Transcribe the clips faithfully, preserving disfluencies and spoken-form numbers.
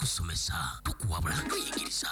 tukusomesa tukuwabula tuyigiriza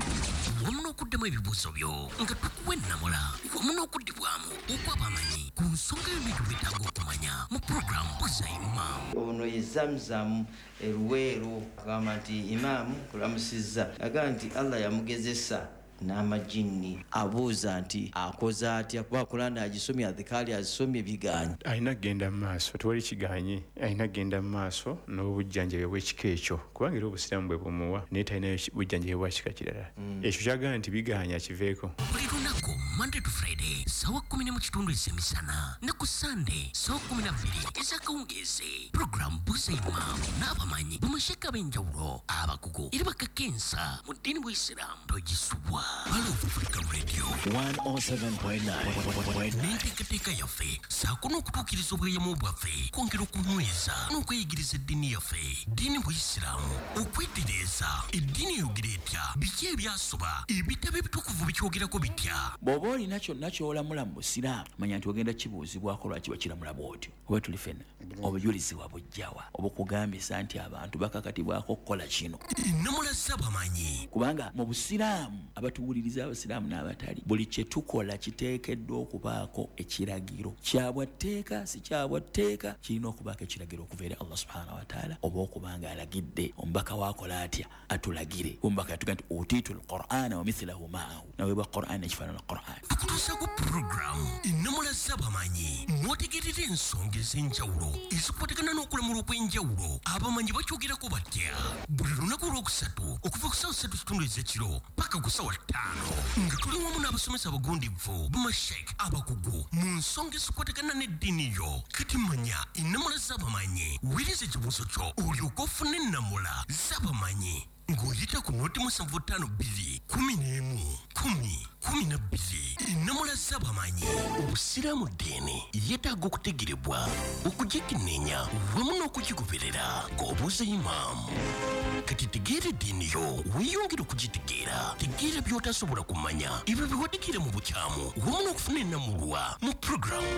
wamu n'okuddemu ebibuuzo byo nga tukuwa ennamula wamu n'okuddibwamu okwabamanyi ku nsonga y'ebintu byetaaga okumanya mu puroguramu Buza Imam. Ono ye Zamzam Eruweero agamba nti Imam kulamusizza agamba nti Allah yamugezesa n'amajini abuuza nti akoza atya kuba Kurani agisomye adhikali azisomye biganye ayina genda mu maaso tewali kiganye ayina genda mu maaso n'obujjanjabi bw'ekika ekyo kubanga era obusiraamu bwe bumuwa naye talina bujjanjabi bwa kika kirala ekyo kyagamba nti biganye akiveeko. Buli lunaku Monday to Friday sawa kumi ne mu kitundu ez'emisana ne ku Sunday sawa kumi na bbiri ez'akawungeezi puroguramu Buza Imam n'abamanyi bamasheka b'enjawulo abakugu era bakakensa mu ddiini bw'Isiraamu togisubwa. Hello Africa Radio one oh seven point nine. N'enteekateeka yaffe saako n'okutuukiriza obweyamo bwaffe kwongera okunyweza n'okweyigiriza eddiini yaffe ddiini bw'Isiraamu okwetereeza eddiini eyogera etya biki ebyasoba ebitabo ebitukuvu bikyogerako bitya. Bw'oba olina kyonna ky'olamula mu busiraamu manya nti ogenda kibuuzibwako lwaki bakiramula bw'otyo oba tuli ffenna obujulizi wabujjawa obukugambisa nti abantu bakakatibwako okukola kino ennamula z'abamanyi kubanga mu busiraamu abatuwuliriza abasiraamu n'abatali buli kye tukola kiteekeddwa okubaako ekiragiro kyabwatteeka si kyabwatteeka kirina okubaako ekiragiro okuva eri Allah subhanahu wa ta'ala oba okubanga alagidde omubaka waakola atya atulagire omubaka yatuga nti utiitu alqur'ana wa mithlahu ma'ahu naweebwa qur'an ekifaanana qur'an tukutuusa ku puroguramu ennamula z'abamanyi mwotegerera ensonga ez'enjawulo ezikwatagana n'okulamula okw'enjawulo abamanyi bakyogerako batya buli lunaku olwokusatu okuva ku ssaawa ssatu kitundu ez'ekiro paka ku ssaawa ttaano nga tuli wamu n'abasomesa abagundivu bamashek abakugu mu nsonga ezikwatagana n'eddiini yo kati manya ennamula z'abamanyi wiriza ekibuuzo kyo olyoka ofuna ennamula z'abamanyi ng'oyita ku noti musanvu ttaano bbiri kumi n'emu kumi kumi na bbiri. Ennamula z'abamanyi obusiraamu ddiini yeetaaga okutegerebwa okugikenneenya wamu n'okugigoberera ng'obuuza Imam. Kati tegeera eddiini yo weeyongere okugitegeera tegeera by'otasobola kumanya ebyo biwadikira mu bukyamu wamu n'okufuna ennamulwa mu puroguramu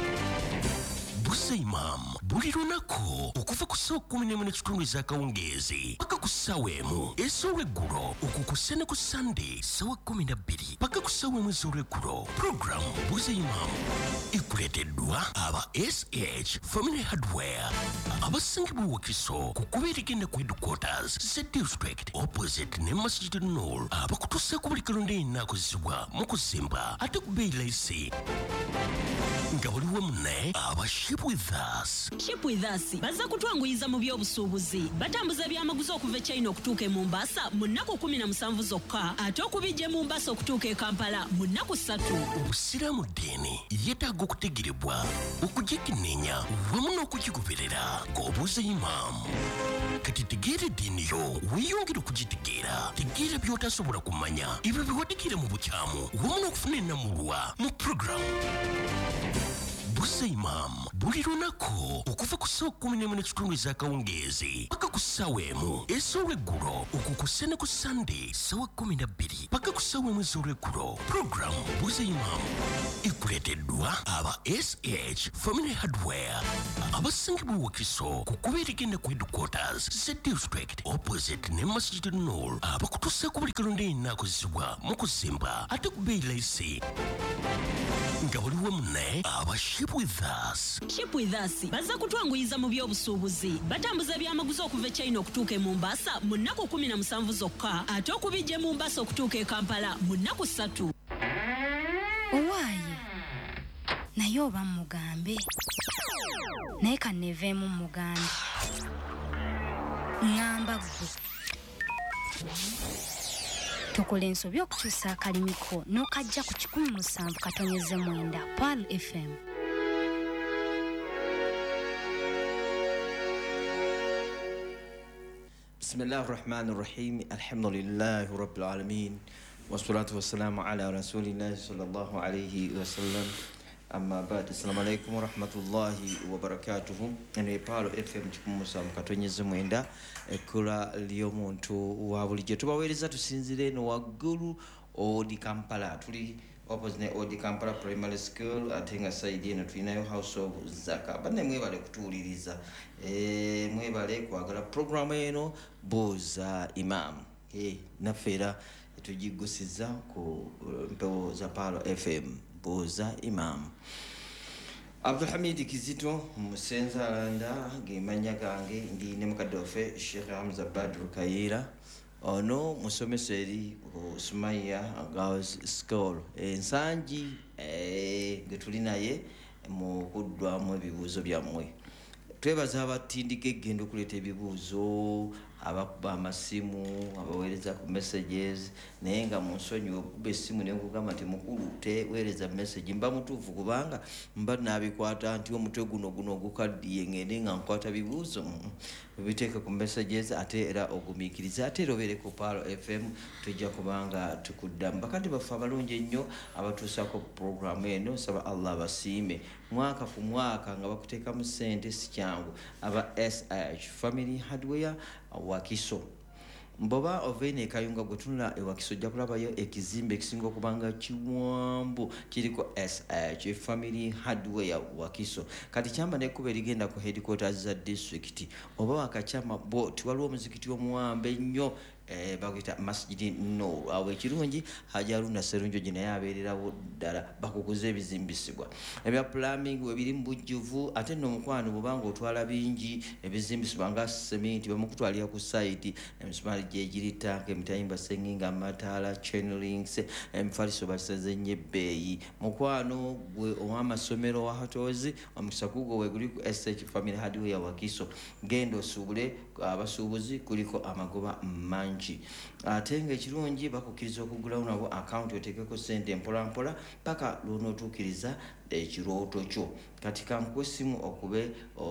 Buza Imam buli lunaku okuva ku ssaawa kumi n'emu n'ekitundu ez'akawungeezi paka ku ssaawa emu ez'olweggulo okukusse ne ku Sunday ssaawa kumi na bbiri paka ku ssaawa emu ez'olweggulo puroguramu Buza Imam ekuleeteddwa aba S H Family Hardware abasangibwa Wakiso ku kuba erigenda ku headquarters ze district opposite ne Masjid Nur abakutuusaako buli kalonda enaakozesebwa mu kuzimba ate ku bbeeyi layisi nga waliwo munne aba Ship with Us. Ship with Us baza kutwanguyiza mu by'obusuubuzi batambuza byamaguzi okuva e China okutuuka e Mombasa mu nnaku kumi na musanvu zokka ate okubijja e Mombasa okutuuka e Kampala mu nnaku ssatu. Obusiraamu ddiini yeetaaga okutegerebwa okugikenneenya wamu n'okugigoberera ng'obuuza Imam. Kati tegeera eddiini yo weeyongere okugitegeera tegeera by'otasobola kumanya ebyo biwadikira mu bukyamu wamu n'okufuna ennamulwa mu puroguramu Buza Imam buli lunaku okuva ku ssaawa kumi n'emu n'ekitundu ez'akawungeezi paka ku ssaawa emu ez'olweggulo okukusse ne ku Sunday ssaawa kumi na bbiri paka ku ssaawa emu ez'olweggulo puroguramu Buza Imam ekuleeteddwa aba S H Family Hardware abasangibwa Wakiso ku kuba erigenda ku headquarters ze district opposite ne Masjid Nur abakutuusaako buli kalonda enaakozesebwa mu kuzimba ate ku bbeeyi layisi nga waliwo munne aba Ship with Us. Ship with Us baza kutwanguyiza mu by'obusuubuzi batambuza byamaguzi okuva e China okutuuka e Mombasa mu nnaku kumi na musanvu zokka ate okubijja e Mombasa okutuuka e Kampala mu nnaku ssatu. Owaaye naye oba mugambe naye kanneeveemu mugambe ngamba ggwe tukola ensobi okukyusa akalimiko n'okajja ku kikumi musanvu katonyeze mwenda Pearl F M. Bismillahir Rahmanir Rahim. Alhamdulillahi Rabbil Alamin. Wassalatu wassalamu ala Rasulillahi sallallahu alayhi wa sallam. Amma ba'd. Assalamu alaykum wa rahmatullahi wa barakatuh. Ene Pearl F M kikumi musanvu katonyeze mwenda ekula ly'omuntu wa bulijjo tubaweereza tusinzire no waggulu odi Kampala tuli opposite ne Odi Kampala Primary School ate nga side eno tulinayo House of Zaka. Banne mwebale kutuwuliriza, e, mwebale kwagala programu eno Buuza Imam. E, naffe era tugigusiza ku mpewo za Palo F M. Buuza Imam. Abdulhamid Kizito Musenzalanda gemanya gange ndi ne mukadde waffe Sheikh Hamza Badru Kayira. Ono musomesa eri Sumaya Girls School ensangi eh getuli naye mu kuddwamu ebibuuzo byammwe. Twebaza abatindika eggendo okuleeta ebibuuzo, abakuba amasimu, abaweereza ku messages, naye nga mu nsonyi okuba essimu ne nkugamba nti mukulu teweereza message mba mutuufu kubanga mba naabikwata nti omutwe guno guno ogukaddiye ngende nga nkwata bibuuzo. Biteeka ku messages ate era ogumiikiriza ate era obeere ku Palo F M tujja kubanga tukuddamu. Bakadde baffe abalungi ennyo abatuusaako programu eno saba Allah basiime mwaka ku mwaka nga bakuteekamu ssente si kyangu. Aba S H Family Hardware Wakiso mboba ovene kayunga gwetunula ewakiso ojja kulabayo ekizimbe ekisinga okubanga kiwambu kiriko S H Family Hardware Wakiso. Kati kyamba nekkuba erigenda ku headquarters za district oba wakakyama bo tiwaliwo omuzikiti omuwambe ennyo eh bagita Masjidi no awe kirungi Hajaruna Serunjo gye naye abeererawo ddala bakuguza ebizimbisibwa ebya plumbing webiri mbujjuvu ate no mukwano bubanga otwala bingi ebizimbisibwa nga cement bamukutwalira ku site emisumali gye giri tank emitayimba senginga amataala chain links emfaliso basaze nnyo ebbeeyi mukwano gwe ow'amasomero wa hatozi omukisa kugo we guli ku S H Family Hardware Wakiso gendo subule abasuubuzi kuliko amagoba manji ate ng'ekirungi bakukkiriza okugulawo nabo account oteekeko ssente mpola mpola paka lw'onootuukiriza ekirooto kyo. Kati kankuwe essimu okube